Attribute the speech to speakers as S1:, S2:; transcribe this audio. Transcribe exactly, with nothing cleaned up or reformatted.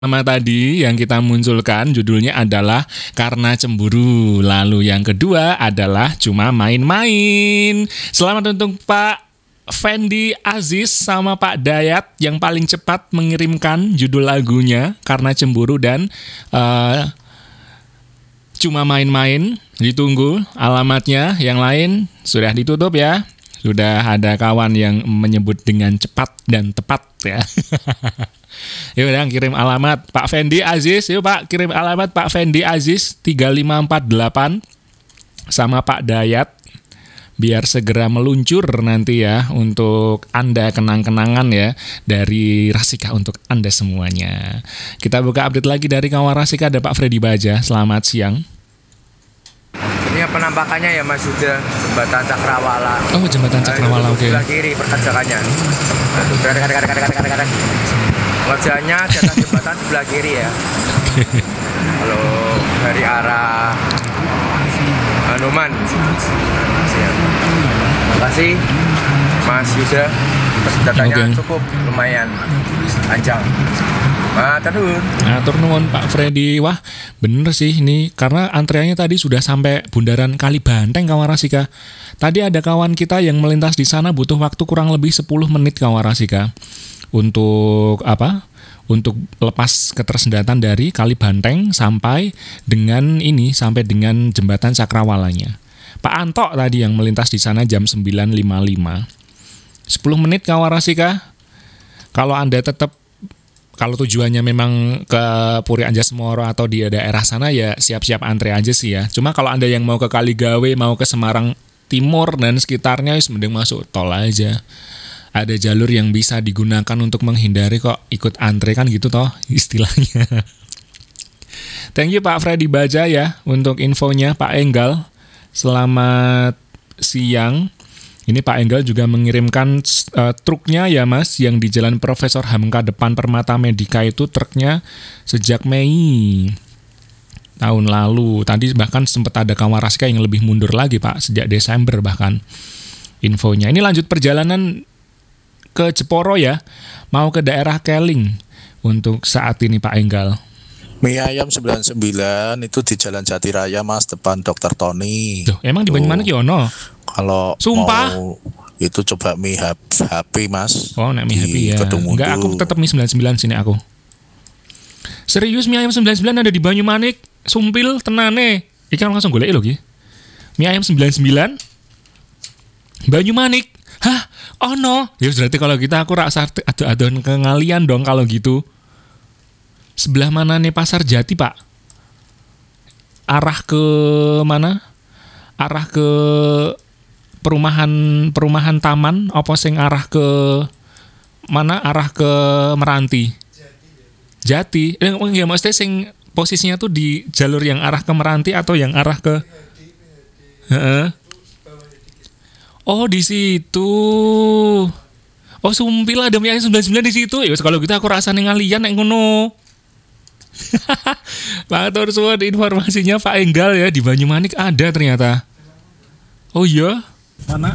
S1: Nama tadi yang kita munculkan judulnya adalah Karena Cemburu. Lalu yang kedua adalah Cuma Main-Main. Selamat untuk Pak Fendi Aziz sama Pak Dayat yang paling cepat mengirimkan judul lagunya Karena Cemburu dan uh, Cuma Main-Main. Ditunggu alamatnya. Yang lain sudah ditutup ya. Sudah ada kawan yang menyebut dengan cepat dan tepat ya. Yuk udah kirim alamat Pak Fendi Aziz. Yuk Pak, kirim alamat Pak Fendi Aziz tiga lima empat delapan sama Pak Dayat biar segera meluncur nanti ya untuk Anda kenang-kenangan ya dari Rasika untuk Anda semuanya. Kita buka update lagi dari kawan Rasika, ada Pak Freddy Baja. Selamat siang.
S2: Ini penampakannya ya Mas Yuda, jembatan Cakrawala.
S1: Oh, jembatan Cakrawala, oke.
S2: Sebelah kiri pertanjakannya. Aduh, kadang-kadang wajahnya di atas jembatan sebelah kiri ya. Kalau dari arah Hanuman. Terima kasih Mas Yuda. Datanya
S1: okay.
S2: cukup lumayan panjang. Matur nuwun.
S1: Matur nuwun Pak Freddy. Wah, bener sih ini karena antreannya tadi sudah sampai bundaran Kalibanteng kawan Rasika. Tadi ada kawan kita yang melintas di sana butuh waktu kurang lebih sepuluh menit kawan Rasika. Untuk apa? Untuk lepas ketersendatan dari Kalibanteng sampai dengan ini sampai dengan jembatan Cakrawalanya. Pak Anto tadi yang melintas di sana jam sembilan lima puluh lima. sepuluh menit kawan Rasika. Kalau Anda tetap kalau tujuannya memang ke Puri Anjasmoro atau di daerah sana ya siap-siap antre aja sih ya. Cuma kalau Anda yang mau ke Kaligawe, mau ke Semarang Timur dan sekitarnya, wis mending masuk tol aja. Ada jalur yang bisa digunakan untuk menghindari kok ikut antre kan gitu toh istilahnya. Thank you Pak Freddy Baja ya untuk infonya. Pak Enggal, selamat siang. Ini Pak Enggal juga mengirimkan uh, truknya ya Mas, yang di Jalan Profesor Hamka depan Permata Medika itu truknya sejak Mei tahun lalu. Tadi bahkan sempat ada kawan Rasika yang lebih mundur lagi Pak, sejak Desember bahkan infonya. Ini lanjut perjalanan ke Jeporo ya, mau ke daerah Keling untuk saat ini Pak Enggal.
S3: Mie ayam sembilan puluh sembilan itu di Jalan Jatiraya Mas, depan Dokter Tony.
S1: Duh, emang di Banyumanik ya ono?
S3: Kalau
S1: Sumpah?
S3: mau itu coba mie H P Mas.
S1: Oh, nek mie happy ya. Enggak, aku tetap mie sembilan puluh sembilan sini aku. Serius mie ayam sembilan puluh sembilan ada di Banyumanik? Sumpil tenane. Iki langsung golek lho ki. Mie ayam sembilan puluh sembilan Banyumanik. Hah? Oh no. Ya berarti kalau kita aku rasa adu-aduan kengalian dong kalau gitu. Sebelah mana nih Pasar Jati Pak? Arah ke mana? Arah ke perumahan perumahan taman apa sing arah ke mana? Arah ke Meranti. Jati. Eh enggak maksudnya sing posisinya tuh di jalur yang arah ke Meranti atau yang arah ke Heeh. Oh, di situ. Oh, sumpil ada mie ayam sembilan puluh sembilan di situ. Ya kalau gitu aku rasane ngalian nek ngono. Matur suwun informasinya Pak Enggal ya, di Banyumanik ada ternyata. Oh iya? Mana?